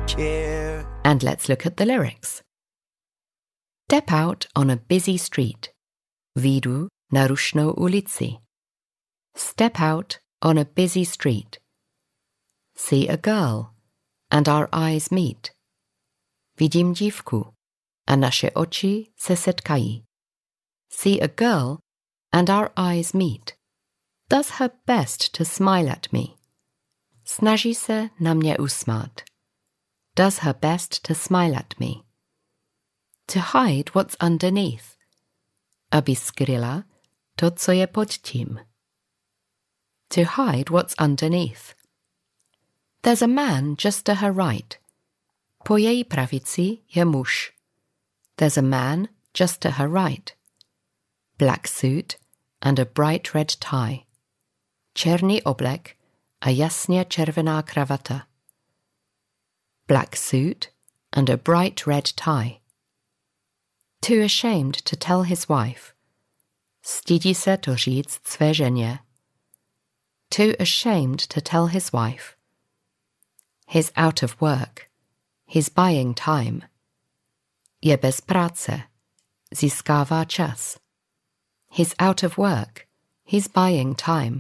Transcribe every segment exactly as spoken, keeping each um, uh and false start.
care. And let's look at the lyrics. Step out on a busy street. Vyjdu na rušnou ulici. Step out on a busy street. See a girl, and our eyes meet. Vidím dívku, a naše oči se setkají. See a girl, and our eyes meet. Does her best to smile at me. Snaží se na mě usmát. Does her best to smile at me. To hide what's underneath. Aby skryla to, co je pod tím. To hide what's underneath. There's a man just to her right. Po její pravici je muž. There's a man just to her right. Black suit and a bright red tie. Černý oblek a jasně červená kravata. Black suit and a bright red tie. Too ashamed to tell his wife. Stydí se to říct své ženě. Too ashamed to tell his wife. He's out of work. He's buying time. Je bez práce. Získává čas. He's out of work. He's buying time.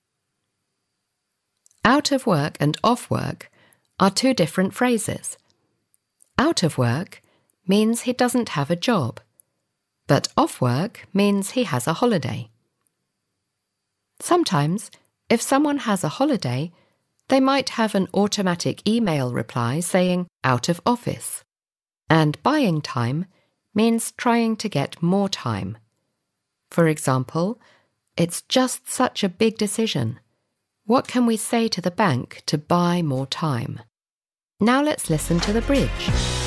Out of work and off work are two different phrases. Out of work means he doesn't have a job, but off work means he has a holiday. Sometimes, if someone has a holiday, they might have an automatic email reply saying out of office. And buying time means trying to get more time. For example, it's just such a big decision. What can we say to the bank to buy more time? Now let's listen to the bridge.